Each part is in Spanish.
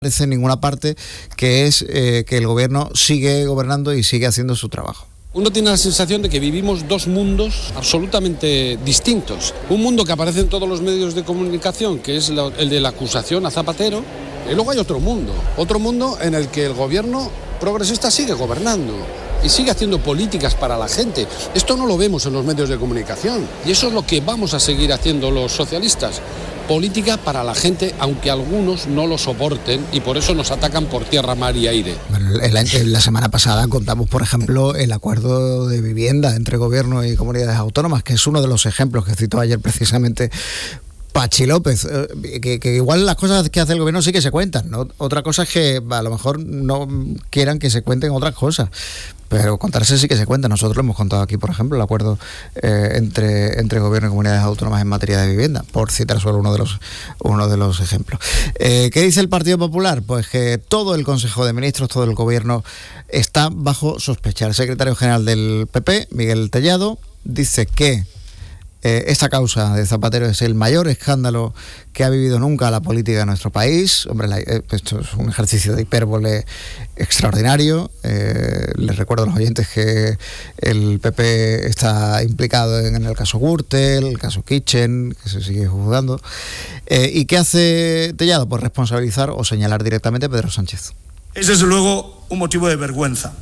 aparece en ninguna parte, que es que el gobierno sigue gobernando y sigue haciendo su trabajo. Uno tiene la sensación de que vivimos dos mundos absolutamente distintos. Un mundo que aparece en todos los medios de comunicación, que es el de la acusación a Zapatero, y luego hay otro mundo en el que el gobierno progresista sigue gobernando y sigue haciendo políticas para la gente. Esto no lo vemos en los medios de comunicación y eso es lo que vamos a seguir haciendo los socialistas. Política para la gente, aunque algunos no lo soporten y por eso nos atacan por tierra, mar y aire. Bueno, la semana pasada contamos, por ejemplo, el acuerdo de vivienda entre gobierno y comunidades autónomas, que es uno de los ejemplos que citó ayer precisamente Pachi López, que igual las cosas que hace el gobierno sí que se cuentan, ¿no? Otra cosa es que a lo mejor no quieran que se cuenten otras cosas, pero contarse sí que se cuenta. Nosotros lo hemos contado aquí, por ejemplo, el acuerdo entre gobierno y comunidades autónomas en materia de vivienda, por citar solo uno de los ejemplos. ¿Qué dice el Partido Popular? Pues que todo el Consejo de Ministros, todo el gobierno está bajo sospecha. El secretario general del PP, Miguel Tellado, dice que esta causa de Zapatero es el mayor escándalo que ha vivido nunca la política de nuestro país. Hombre, esto es un ejercicio de hipérbole extraordinario. Les recuerdo a los oyentes que el PP está implicado en el caso Gürtel, el caso Kitchen, que se sigue juzgando. ¿Y qué hace Tellado? Pues responsabilizar o señalar directamente a Pedro Sánchez. Es desde luego un motivo de vergüenza.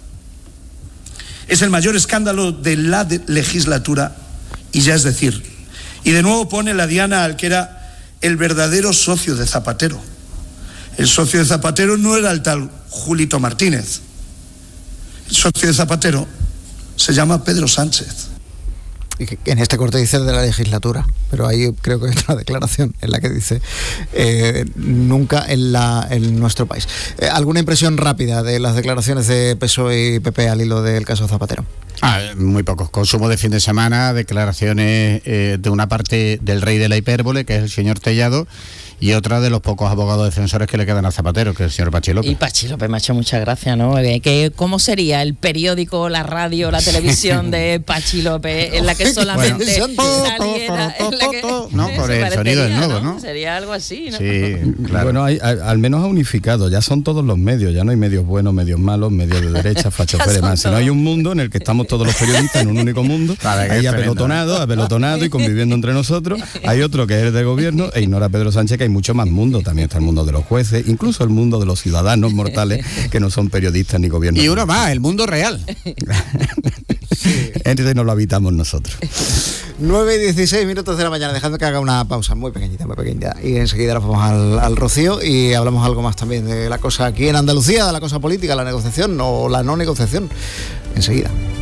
Es el mayor escándalo de la legislatura. Y ya es decir, y de nuevo pone la diana al que era el verdadero socio de Zapatero. El socio de Zapatero no era el tal Julito Martínez. El socio de Zapatero se llama Pedro Sánchez. Y que en este corte dice de la legislatura, pero ahí creo que hay otra declaración en la que dice nunca en nuestro país. ¿Alguna impresión rápida de las declaraciones de PSOE y PP al hilo del caso Zapatero? Muy pocos. Consumo de fin de semana, declaraciones de una parte del rey de la hipérbole, que es el señor Tellado, y otra de los pocos abogados defensores que le quedan a Zapatero, que es el señor Pachi López. Y Pachi López me ha hecho mucha gracia, ¿no? ¿Cómo sería el periódico, la radio, la televisión de Pachi López en la que solamente saliera... No, por el sonido del nodo, ¿no? Sería algo así, ¿no? Sí, claro. Bueno, al menos ha unificado, ya son todos los medios, ya no hay medios buenos, medios malos, medios de derecha, fachos demás. No hay un mundo en el que estamos todos los periodistas en un único mundo, ahí apelotonado y conviviendo entre nosotros. Hay otro que es el de gobierno e ignora a Pedro Sánchez, que hay mucho más mundo, también está el mundo de los jueces, incluso el mundo de los ciudadanos mortales que no son periodistas ni gobierno. Y uno más, el mundo real. Entonces no lo habitamos nosotros. 9:16 de la mañana, dejando que haga una pausa muy pequeñita, y enseguida nos vamos al Rocío y hablamos algo más también de la cosa aquí en Andalucía, de la cosa política, la negociación o la no negociación, enseguida.